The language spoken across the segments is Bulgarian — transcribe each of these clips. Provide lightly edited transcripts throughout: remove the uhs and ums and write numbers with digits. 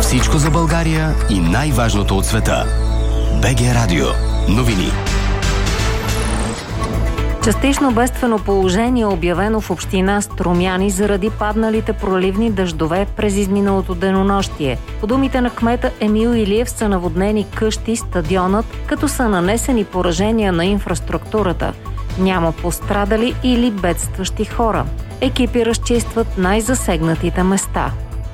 Всичко за България и най-важното от света. БГ Радио. Новини. Частично бедствено положение е обявено в община Струмяни заради падналите проливни дъждове през изминалото денонощие. По думите на кмета Емил Илиев са наводнени къщи, стадионът, като са нанесени поражения на инфраструктурата. Няма пострадали или бедстващи хора. Екипи разчистват най-засегнатите места.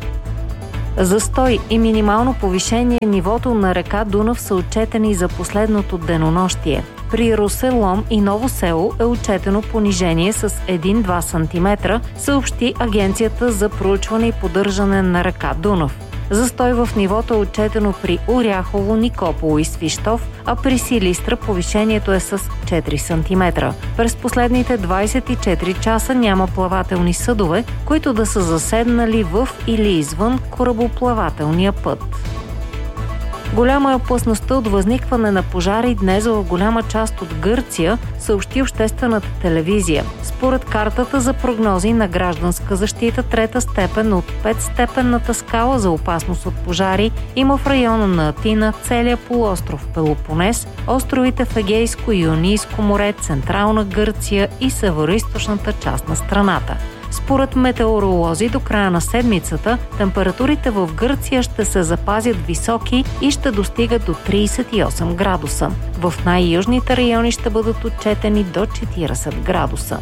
Застой и минимално повишение нивото на река Дунав са отчетени за последното денонощие. При Русе, Лом и Ново село е отчетено понижение с 1-2 см, съобщи Агенцията за проучване и поддържане на река Дунав. Застой в нивото е отчетено при Оряхово, Никополо и Свищов, а при Силистра повишението е с 4 см. През последните 24 часа няма плавателни съдове, които да са заседнали в или извън корабоплавателния път. Голяма е опасността от възникване на пожари днес в голяма част от Гърция, съобщи обществената телевизия. Според картата за прогнози на гражданска защита, трета степен от 5-степенната скала за опасност от пожари има в района на Атина, целия полуостров Пелопонес, островите в Егейско и Йонийско море, Централна Гърция и североизточната част на страната. Според метеоролози, до края на седмицата температурите в Гърция ще се запазят високи и ще достигат до 38 градуса. В най-южните райони ще бъдат отчетени до 40 градуса.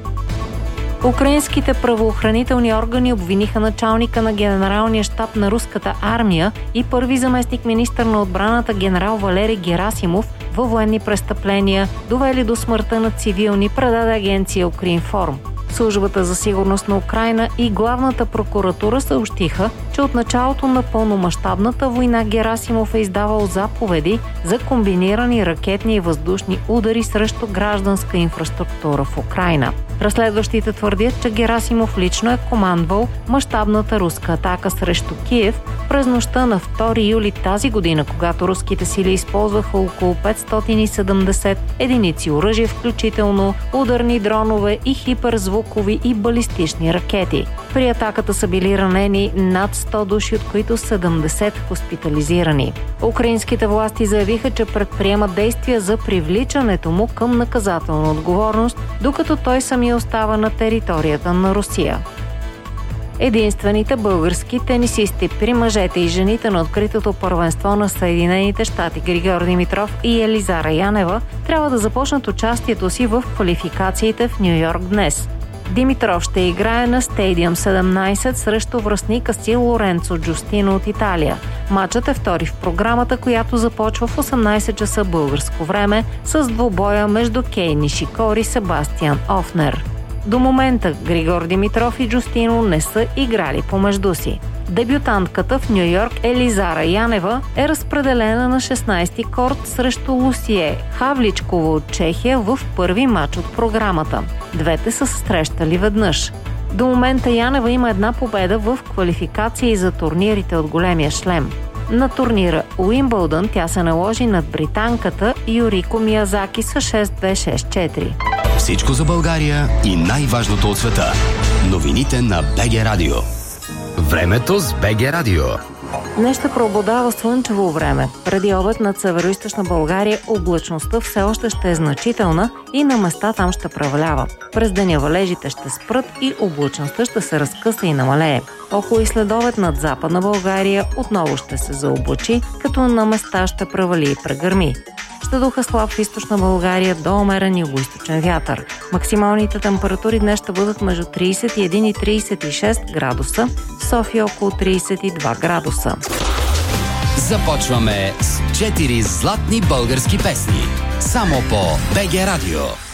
Украинските правоохранителни органи обвиниха началника на генералния щаб на руската армия и първи заместник министър на отбраната генерал Валери Герасимов във военни престъпления, довели до смъртта на цивилни, предаде агенция Укринформ. Службата за сигурност на Украйна и главната прокуратура съобщиха, че от началото на пълномащабната война Герасимов е издавал заповеди за комбинирани ракетни и въздушни удари срещу гражданска инфраструктура в Украйна. Разследващите твърдят, че Герасимов лично е командвал мащабната руска атака срещу Киев през нощта на 2 юли тази година, когато руските сили използваха около 570 единици оръжие, включително ударни дронове и хиперзвукови и балистични ракети. При атаката са били ранени над 100 души, от които 70 хоспитализирани. Украинските власти заявиха, че предприемат действия за привличането му към наказателна отговорност, докато той сами остава на територията на Русия. Единствените български тенисисти при мъжете и жените на откритото първенство на Съединените щати Григор Димитров и Елизара Янева трябва да започнат участието си в квалификациите в Ню-Йорк днес. Димитров ще играе на Стадиум 17 срещу връстника си Лоренцо Джустино от Италия. Матчът е втори в програмата, която започва в 18 часа българско време с двубоя между Кей Нишикори и Себастиан Офнер. До момента Григор Димитров и Джустино не са играли помежду си. Дебютантката в Ню-Йорк Елизара Янева е разпределена на 16-ти корт срещу Лусие Хавличкова от Чехия в първи матч от програмата. Двете са срещали веднъж. До момента Янева има една победа в квалификации за турнирите от големия шлем. На турнира Уимбълдън тя се наложи над британката Юрико Миязаки с 6-2-6-4. Всичко за България и най-важното от света. Новините на БГ Радио. Времето с БГ Радио. Днес ще преобладава слънчево време. Преди обед над североизточна България облачността все още ще е значителна и на места там ще превалява. През деня валежите ще спрат и облачността ще се разкъса и намалее. Около и следобед над западна България отново ще се заоблачи, като на места ще превали и прегърми. Ще духа слаб в източна България до умерен югоизточен вятър. Максималните температури днес ще бъдат между 31 и 36 градуса, в София около 32 градуса. Започваме с 4 златни български песни. Само по БГ Радио.